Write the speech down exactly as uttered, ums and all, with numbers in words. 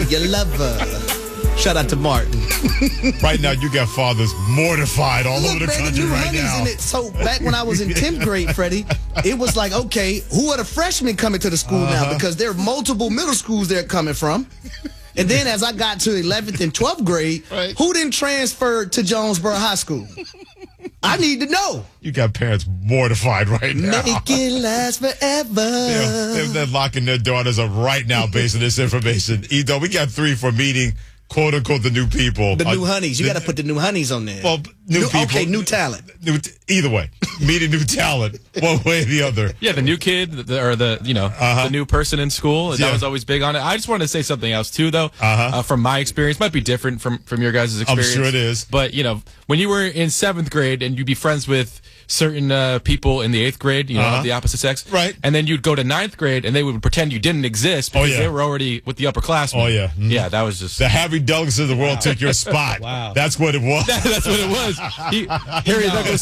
your lover. Shout out to Martin. Right now, you got fathers mortified all Look, over the man, country the new right honey's now. in it. So back when I was in tenth grade, Freddie, it was like, okay, who are the freshmen coming to the school uh-huh. now? Because there are multiple middle schools they're coming from. And then as I got to eleventh and twelfth grade, right. who didn't transfer to Jonesboro High School? I need to know. You got parents mortified right now. Make it last forever. They're, they're locking their daughters up right now based on this information. Edo, we got three for meeting, quote unquote, the new people. The new uh, honeys. You got to put the new honeys on there. Well, new, new people. Okay, new talent. New, either way, meeting new talent, one way or the other. Yeah, the new kid the, or the you know uh-huh. the new person in school. That yeah. was always big on it. I just wanted to say something else too, though. Uh-huh. Uh, from my experience, might be different from from your guys' experience. I'm sure it is. But you know, when you were in seventh grade and you'd be friends with certain uh, people in the eighth grade, you know, uh-huh. of the opposite sex, right? And then you'd go to ninth grade and they would pretend you didn't exist because oh, yeah. they were already with the upperclassmen. Oh yeah, mm-hmm. yeah, that was just the Harry Douglas of the world wow. took your spot. Wow, that's what it was. That, that's what it was. He, Harry Douglas